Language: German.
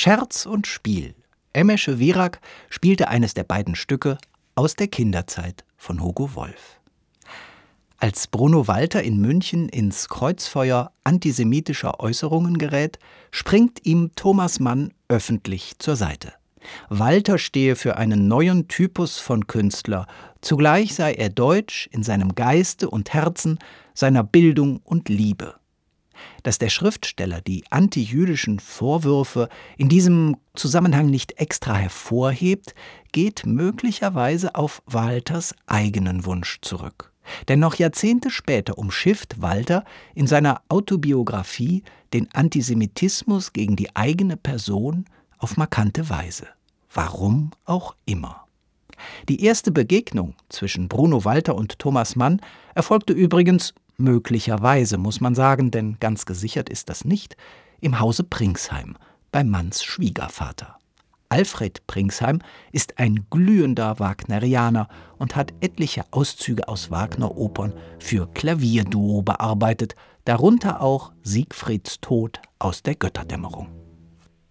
Scherz und Spiel. Emesche Wierak spielte eines der beiden Stücke aus der Kinderzeit von Hugo Wolf. Als Bruno Walter in München ins Kreuzfeuer antisemitischer Äußerungen gerät, springt ihm Thomas Mann öffentlich zur Seite. Walter stehe für einen neuen Typus von Künstler, zugleich sei er deutsch in seinem Geiste und Herzen, seiner Bildung und Liebe. Dass der Schriftsteller die antijüdischen Vorwürfe in diesem Zusammenhang nicht extra hervorhebt, geht möglicherweise auf Walters eigenen Wunsch zurück. Denn noch Jahrzehnte später umschifft Walter in seiner Autobiografie den Antisemitismus gegen die eigene Person auf markante Weise. Warum auch immer. Die erste Begegnung zwischen Bruno Walter und Thomas Mann erfolgte übrigens möglicherweise, muss man sagen, denn ganz gesichert ist das nicht, im Hause Pringsheim, bei Manns Schwiegervater. Alfred Pringsheim ist ein glühender Wagnerianer und hat etliche Auszüge aus Wagner-Opern für Klavierduo bearbeitet, darunter auch Siegfrieds Tod aus der Götterdämmerung.